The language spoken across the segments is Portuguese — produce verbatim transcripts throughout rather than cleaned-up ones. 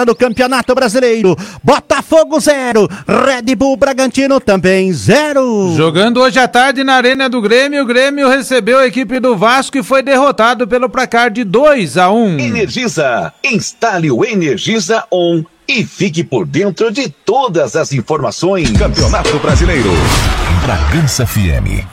do Campeonato Brasileiro. Botafogo zero, Red Bull Bragantino também zero. Jogando hoje à tarde na Arena do Grêmio, o Grêmio recebeu a equipe do Vasco e foi derrotado pelo placar de dois a um. Energisa, instale o Energisa On e fique por dentro de todas as informações. Campeonato Brasileiro. Bragança F M.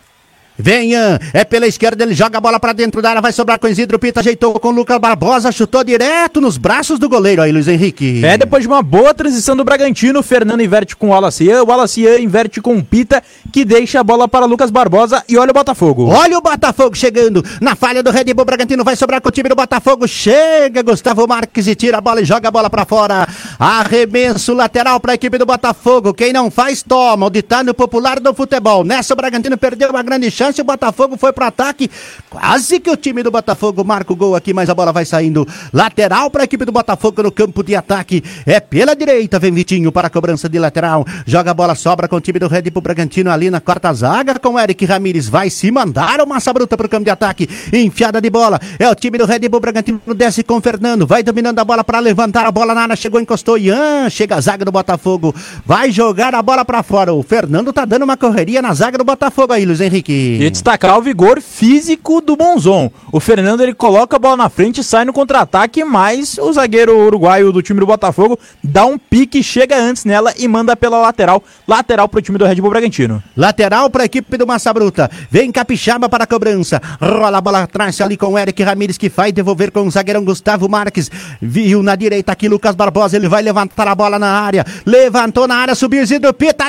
Venha, é pela esquerda, ele joga a bola pra dentro da área, vai sobrar com Isidro Pita, ajeitou com o Lucas Barbosa, chutou direto nos braços do goleiro aí, Luiz Henrique. É, depois de uma boa transição do Bragantino, o Fernando inverte com o Wallace, o Wallace inverte com o Pita, que deixa a bola para Lucas Barbosa e olha o Botafogo. Olha o Botafogo chegando, na falha do Red Bull Bragantino, vai sobrar com o time do Botafogo, chega Gustavo Marques e tira a bola e joga a bola pra fora, arremesso lateral pra equipe do Botafogo, quem não faz toma, o ditado popular do futebol, nessa o Bragantino perdeu uma grande chance, o Botafogo foi pro ataque, quase que o time do Botafogo marca o gol aqui, mas a bola vai saindo, lateral para a equipe do Botafogo no campo de ataque, é pela direita, vem Vitinho para a cobrança de lateral, joga a bola, sobra com o time do Red Bull Bragantino ali na quarta zaga, com o Eric Ramírez, vai se mandar uma massa bruta pro campo de ataque, enfiada de bola, é o time do Red Bull Bragantino, desce com o Fernando, vai dominando a bola para levantar a bola na área, chegou, encostou, Ian, chega a zaga do Botafogo, vai jogar a bola para fora, o Fernando tá dando uma correria na zaga do Botafogo aí, Luiz Henrique. E destacar o vigor físico do Monzon. O Fernando, ele coloca a bola na frente, sai no contra-ataque, mas o zagueiro uruguaio do time do Botafogo dá um pique, chega antes nela e manda pela lateral, lateral pro time do Red Bull Bragantino. Lateral pra equipe do Massa Bruta, vem Capixaba para a cobrança, rola a bola atrás ali com o Eric Ramírez, que vai devolver com o zagueirão Gustavo Marques, viu na direita aqui Lucas Barbosa, ele vai levantar a bola na área, levantou na área, subiu Isidro Pita,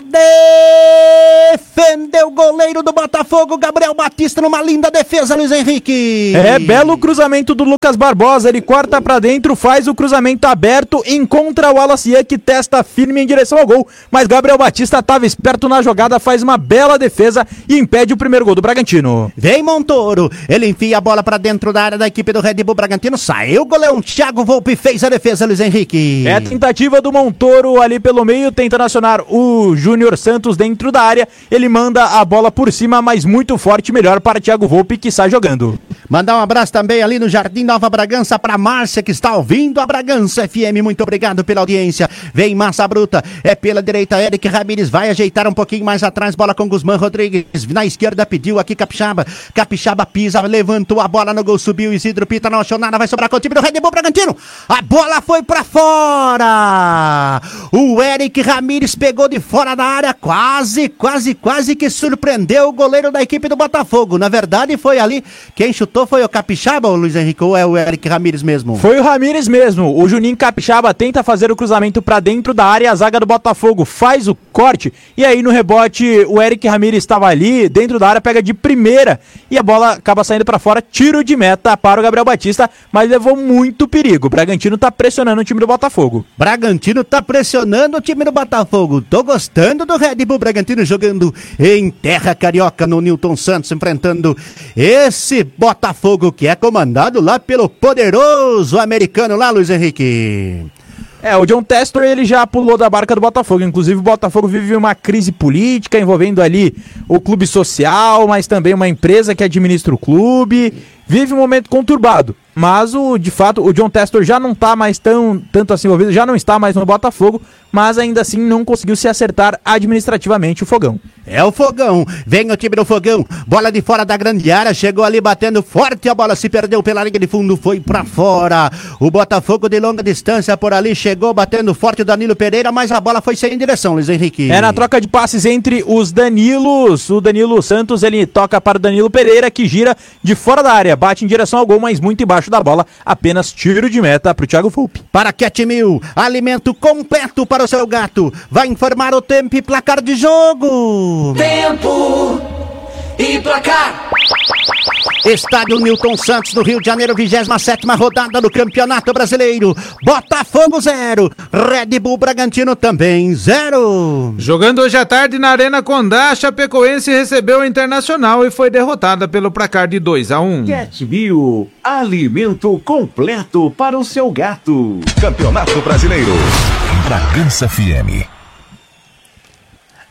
defendeu o goleiro do Botafogo, Gabriel Batista, numa linda defesa, Luiz Henrique. É, belo cruzamento do Lucas Barbosa, ele corta pra dentro, faz o cruzamento aberto, encontra o Wallace, que testa firme em direção ao gol, mas Gabriel Batista estava esperto na jogada, faz uma bela defesa e impede o primeiro gol do Bragantino. Vem Montoro, ele enfia a bola pra dentro da área da equipe do Red Bull Bragantino, saiu o goleirão Thiago Volpe, fez a defesa, Luiz Henrique. É a tentativa do Montoro ali pelo meio, tentando acionar o Júnior Santos dentro da área, ele manda a bola por cima, mas muito forte, melhor para Thiago Volpe, que sai jogando. Mandar um abraço também ali no Jardim Nova Bragança para Márcia, que está ouvindo a Bragança F M, muito obrigado pela audiência. Vem Massa Bruta, é pela direita, Eric Ramírez vai ajeitar um pouquinho mais atrás, bola com Guzmán Rodrigues, na esquerda pediu aqui Capixaba, Capixaba pisa, levantou a bola no gol, subiu Isidro Pita, não achou nada, vai sobrar com o time do Red Bull Bragantino, a bola foi pra fora, o Eric Ramírez pegou de fora da área, quase, quase, quase que surpreendeu o goleiro da equipe do Botafogo, na verdade foi ali, quem chutou foi o Capixaba, ou o Luiz Henrique, ou é o Eric Ramírez mesmo? Foi o Ramírez mesmo, o Juninho Capixaba tenta fazer o cruzamento pra dentro da área, a zaga do Botafogo faz o corte, e aí no rebote o Eric Ramírez estava ali, dentro da área, pega de primeira, e a bola acaba saindo pra fora, tiro de meta para o Gabriel Batista, mas levou muito perigo, o Bragantino tá pressionando o time do Botafogo. Bragantino tá pressionando o time do Botafogo, tô gostando do Red Bull Bragantino jogando em terra carioca no Newton Santos, enfrentando esse Botafogo que é comandado lá pelo poderoso americano lá, Luiz Henrique. É, o John Testor, ele já pulou da barca do Botafogo, inclusive o Botafogo vive uma crise política envolvendo ali o clube social, mas também uma empresa que administra o clube, vive um momento conturbado. Mas, o, de fato, o John Testor já não está mais tão, tanto assim envolvido, já não está mais no Botafogo, mas ainda assim não conseguiu se acertar administrativamente o Fogão. É o Fogão, vem o time do Fogão, bola de fora da grande área, chegou ali batendo forte, a bola se perdeu pela linha de fundo, foi pra fora. O Botafogo de longa distância por ali chegou batendo forte o Danilo Pereira, mas a bola foi sem direção, Luiz Henrique. É na troca de passes entre os Danilos, o Danilo Santos, ele toca para o Danilo Pereira, que gira de fora da área, bate em direção ao gol, mas muito embaixo da bola, apenas tiro de meta para o Thiago Volpe. Para Cat Mil, alimento completo para o seu gato, vai informar o tempo e placar de jogo. Tempo e placar. Estádio Newton Santos, no Rio de Janeiro, vigésima sétima rodada do Campeonato Brasileiro. Botafogo zero, Red Bull Bragantino também zero. Jogando hoje à tarde na Arena Condá, a Chapecoense recebeu o Internacional e foi derrotada pelo placar de dois a um. Cat Mil, alimento completo para o seu gato. Campeonato Brasileiro. Bragança F M.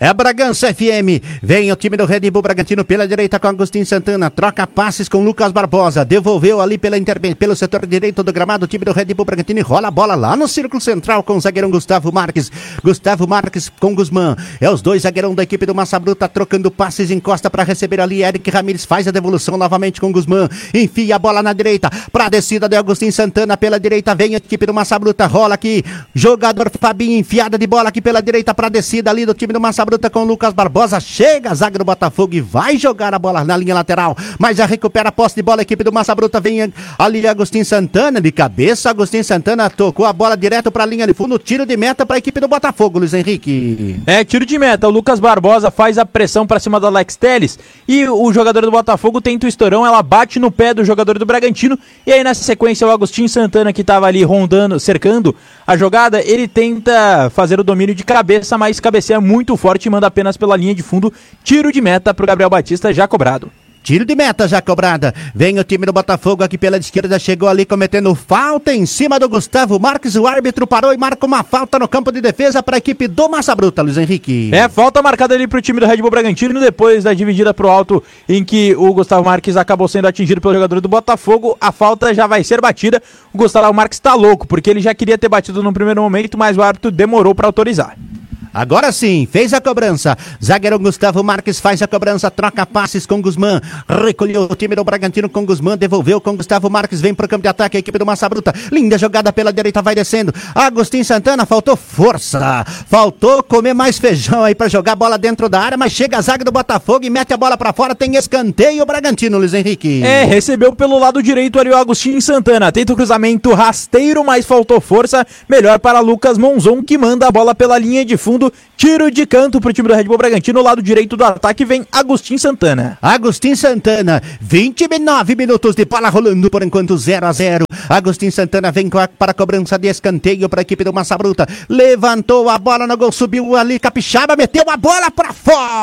É Bragança F M, vem o time do Red Bull Bragantino pela direita com Agostinho Santana, troca passes com Lucas Barbosa, devolveu ali pela interme... pelo setor direito do gramado, o time do Red Bull Bragantino e rola a bola lá no círculo central com o zagueirão Gustavo Marques, Gustavo Marques com Guzmán, é os dois zagueirão da equipe do Massa Bruta trocando passes, encosta para receber ali, Eric Ramírez faz a devolução novamente com Guzmán, enfia a bola na direita, para a descida de Agostinho Santana pela direita, vem a equipe do Massa Bruta, rola aqui, jogador Fabinho, enfiada de bola aqui pela direita para a descida ali do time do Massa Bruta com Lucas Barbosa, chega a zaga do Botafogo e vai jogar a bola na linha lateral, mas já recupera a posse de bola, a equipe do Massa Bruta, vem ali Agostinho Santana, de cabeça, Agostinho Santana tocou a bola direto para a linha de fundo, tiro de meta para a equipe do Botafogo, Luiz Henrique. É, tiro de meta, o Lucas Barbosa faz a pressão para cima do Alex Telles e o jogador do Botafogo tenta o estourão, ela bate no pé do jogador do Bragantino e aí nessa sequência o Agostinho Santana, que estava ali rondando, cercando a jogada, ele tenta fazer o domínio de cabeça, mas cabeceia muito forte e manda apenas pela linha de fundo, tiro de meta para o Gabriel Batista já cobrado. Tiro de meta já cobrada, vem o time do Botafogo aqui pela esquerda, chegou ali cometendo falta em cima do Gustavo Marques, o árbitro parou e marca uma falta no campo de defesa para a equipe do Massa Bruta, Luiz Henrique. É, falta marcada ali para o time do Red Bull Bragantino, depois da dividida pro alto em que o Gustavo Marques acabou sendo atingido pelo jogador do Botafogo, a falta já vai ser batida, o Gustavo Marques tá louco, porque ele já queria ter batido no primeiro momento, mas o árbitro demorou para autorizar. Agora sim, fez a cobrança, zagueirão Gustavo Marques faz a cobrança, troca passes com Guzmán, recolheu o time do Bragantino com Guzmán, devolveu com Gustavo Marques, vem pro campo de ataque a equipe do Massa Bruta, linda jogada pela direita, vai descendo, Agostinho Santana, faltou força, faltou comer mais feijão aí pra jogar a bola dentro da área, mas chega a zaga do Botafogo e mete a bola pra fora, tem escanteio o Bragantino, Luiz Henrique. É, recebeu pelo lado direito ali o Agostinho Santana, tenta o cruzamento rasteiro, mas faltou força, melhor para Lucas Monzon, que manda a bola pela linha de fundo, tiro de canto pro time do Red Bull Bragantino, no lado direito do ataque vem Agostinho Santana. Agostinho Santana, vinte e nove minutos de bola rolando por enquanto zero a zero. Agostinho Santana vem para a cobrança de escanteio para a equipe do Massa Bruta. Levantou a bola no gol, subiu ali, Capixaba, meteu a bola para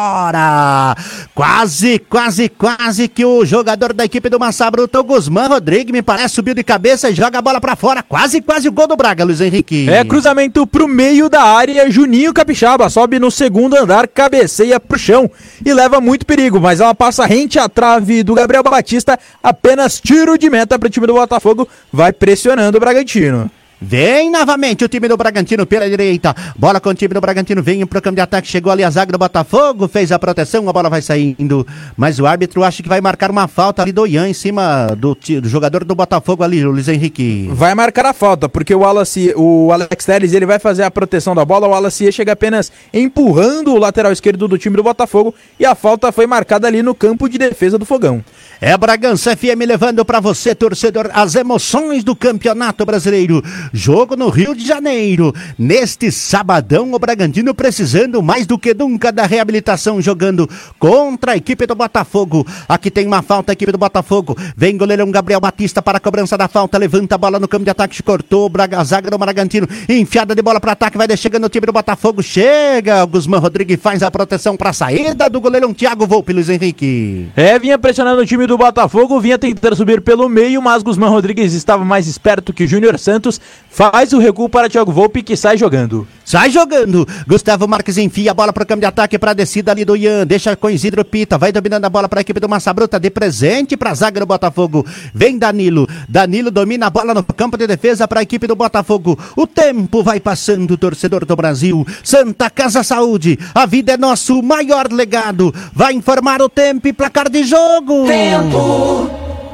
fora. Quase, quase, quase que o jogador da equipe do Massa Bruta, o Guzmán Rodrigues, me parece, subiu de cabeça e joga a bola para fora. Quase, quase o gol do Braga, Luiz Henrique. É, cruzamento pro meio da área, Juninho Capixaba sobe no segundo andar, cabeceia pro chão e leva muito perigo, mas ela passa rente à trave do Gabriel Batista, apenas tiro de meta pro time do Botafogo, vai pressionando o Bragantino. Vem novamente o time do Bragantino pela direita, bola com o time do Bragantino, vem pro campo de ataque, chegou ali a zaga do Botafogo, fez a proteção, a bola vai saindo, mas o árbitro acha que vai marcar uma falta ali do Ian em cima do, do jogador do Botafogo ali, o Luiz Henrique. Vai marcar a falta, porque o, Wallace, o Alex Telles, ele vai fazer a proteção da bola, o Wallace chega apenas empurrando o lateral esquerdo do time do Botafogo e a falta foi marcada ali no campo de defesa do Fogão. É Bragança F M levando pra você, torcedor, as emoções do Campeonato Brasileiro. Jogo no Rio de Janeiro. Neste sabadão, o Bragantino precisando mais do que nunca da reabilitação, jogando contra a equipe do Botafogo. Aqui tem uma falta, a equipe do Botafogo. Vem goleirão Gabriel Batista para a cobrança da falta. Levanta a bola no campo de ataque, cortou o Braga, a zaga do Bragantino. Enfiada de bola para ataque, vai chegando o time do Botafogo. Chega, o Guzmán Rodrigues faz a proteção para a saída do goleirão Thiago Volpe, Luiz Henrique. É, vinha pressionando o time do Botafogo, vinha tentando subir pelo meio, mas Guzmán Rodrigues estava mais esperto que o Júnior Santos, faz o recuo para Thiago Volpe, que sai jogando. Sai jogando, Gustavo Marques enfia a bola para o campo de ataque, para a descida ali do Ian, deixa com Isidro Pita, vai dominando a bola para a equipe do Massa Bruta, de presente para a zaga do Botafogo, vem Danilo, Danilo domina a bola no campo de defesa para a equipe do Botafogo, o tempo vai passando, torcedor do Brasil, Santa Casa Saúde, a vida é nosso maior legado, vai informar o tempo e placar de jogo. Tempo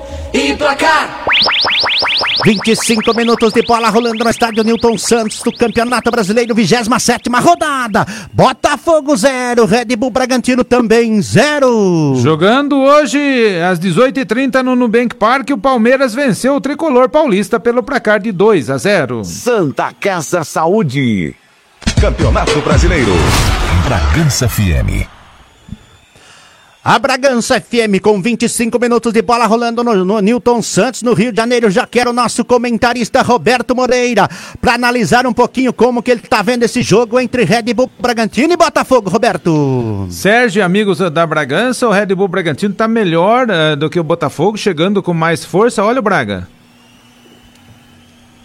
e placar. vinte e cinco minutos de bola rolando no estádio Newton Santos do Campeonato Brasileiro, vigésima sétima rodada. Botafogo zero, Red Bull Bragantino também zero. Jogando hoje às dezoito e trinta no Nubank Park, o Palmeiras venceu o Tricolor Paulista pelo placar de dois a zero. Santa Casa Saúde. Campeonato Brasileiro. Bragança F M. A Bragança F M com vinte e cinco minutos de bola rolando no, no Newton Santos, no Rio de Janeiro. Já quero o nosso comentarista Roberto Moreira para analisar um pouquinho como que ele tá vendo esse jogo entre Red Bull Bragantino e Botafogo, Roberto. Sérgio, amigos da Bragança, o Red Bull Bragantino tá melhor uh, do que o Botafogo, chegando com mais força. Olha o Braga.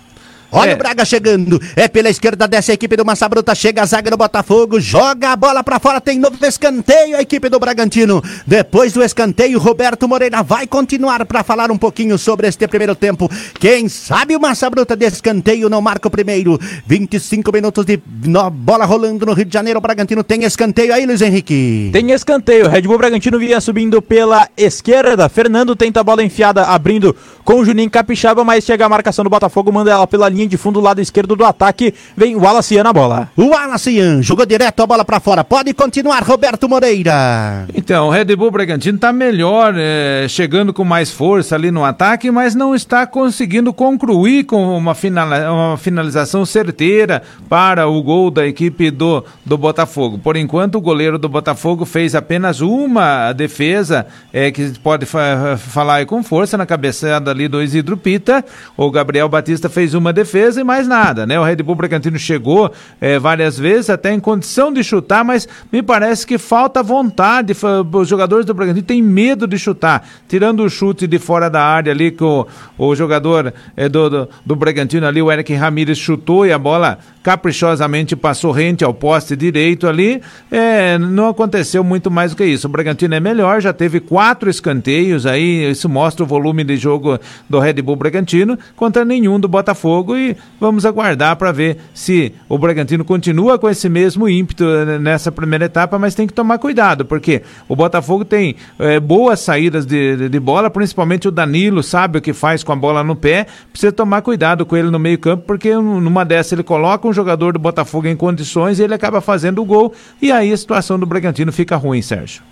Olha É. o Braga chegando, é pela esquerda dessa equipe do Massa Bruta, chega a zaga do Botafogo, joga a bola pra fora, tem novo escanteio a equipe do Bragantino. Depois do escanteio, Roberto Moreira vai continuar pra falar um pouquinho sobre este primeiro tempo. Quem sabe o Massa Bruta de escanteio não marca o primeiro. vinte e cinco minutos de no, bola rolando no Rio de Janeiro, o Bragantino tem escanteio aí, Luiz Henrique. Tem escanteio, Red Bull Bragantino vinha subindo pela esquerda, Fernando tenta a bola enfiada, abrindo com o Juninho Capixaba, mas chega a marcação do Botafogo, manda ela pela linha de fundo, lado esquerdo do ataque, vem o Wallace na bola. O Wallace jogou direto a bola pra fora, pode continuar, Roberto Moreira. Então, o Red Bull Bragantino tá melhor, é, chegando com mais força ali no ataque, mas não está conseguindo concluir com uma, final, uma finalização certeira para o gol da equipe do, do Botafogo. Por enquanto, o goleiro do Botafogo fez apenas uma defesa, é, que pode fa- falar aí com força na cabeçada ali do Isidro Pita. O Gabriel Batista fez uma defesa e mais nada, né? O Red Bull Bragantino chegou é, várias vezes, até em condição de chutar, mas me parece que falta vontade. Os jogadores do Bragantino têm medo de chutar, tirando o chute de fora da área ali que o, o jogador é, do, do, do Bragantino ali, o Eric Ramírez, chutou e a bola caprichosamente passou rente ao poste direito ali. É, não aconteceu muito mais do que isso. O Bragantino é melhor, já teve quatro escanteios aí, isso mostra o volume de jogo do Red Bull Bragantino contra nenhum do Botafogo, e vamos aguardar para ver se o Bragantino continua com esse mesmo ímpeto nessa primeira etapa, mas tem que tomar cuidado, porque o Botafogo tem é, boas saídas de, de, de bola, principalmente o Danilo sabe o que faz com a bola no pé, precisa tomar cuidado com ele no meio campo, porque numa dessa ele coloca um jogador do Botafogo em condições e ele acaba fazendo o gol, e aí a situação do Bragantino fica ruim, Sérgio.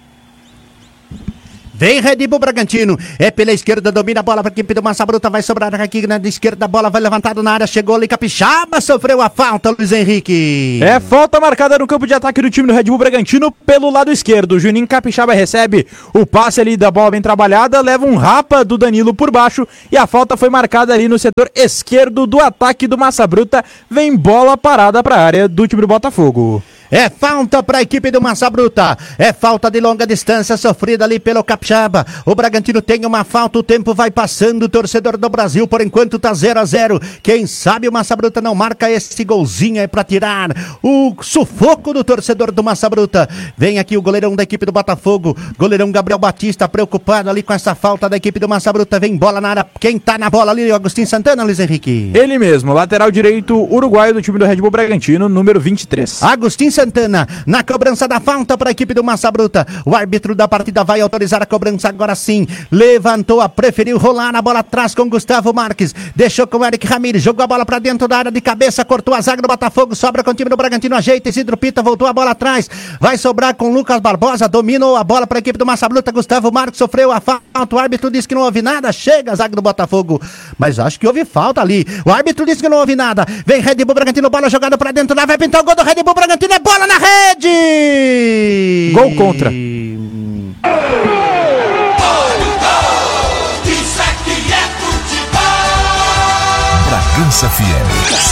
Vem Red Bull Bragantino, é pela esquerda, domina a bola para a equipe do Massa Bruta, vai sobrar aqui na esquerda, a bola vai levantado na área, chegou ali Capixaba, sofreu a falta, Luiz Henrique. É falta marcada no campo de ataque do time do Red Bull Bragantino pelo lado esquerdo. O Juninho Capixaba recebe o passe ali da bola bem trabalhada, leva um rapa do Danilo por baixo e a falta foi marcada ali no setor esquerdo do ataque do Massa Bruta. Vem bola parada para a área do time do Botafogo. É falta para a equipe do Massa Bruta, é falta de longa distância sofrida ali pelo Capixaba. O Bragantino tem uma falta, o tempo vai passando, o torcedor do Brasil por enquanto tá zero a zero. Quem sabe o Massa Bruta não marca esse golzinho aí para tirar o sufoco do torcedor do Massa Bruta. Vem aqui o goleirão da equipe do Botafogo, goleirão Gabriel Batista, preocupado ali com essa falta da equipe do Massa Bruta. Vem bola na área, quem tá na bola ali, Agostinho Santana, Luiz Henrique. Ele mesmo, lateral direito uruguaio do time do Red Bull Bragantino, número vinte e três. Agostinho Santana, na cobrança da falta para a equipe do Massa Bruta. O árbitro da partida vai autorizar a cobrança agora sim. Levantou, a preferiu rolar na bola atrás com Gustavo Marques. Deixou com o Eric Ramírez, jogou a bola para dentro da área de cabeça, cortou a zaga do Botafogo, sobra com o time do Bragantino, ajeita, Isidro Pita, voltou a bola atrás. Vai sobrar com Lucas Barbosa, dominou a bola para a equipe do Massa Bruta. Gustavo Marques sofreu a falta, o árbitro disse que não houve nada, chega a zaga do Botafogo. Mas acho que houve falta ali. O árbitro disse que não houve nada. Vem Red Bull Bragantino, bola jogada para dentro, lá vai pintar o gol do Red Bull Bragantino, é bola na rede! Gol contra. Bragança F M.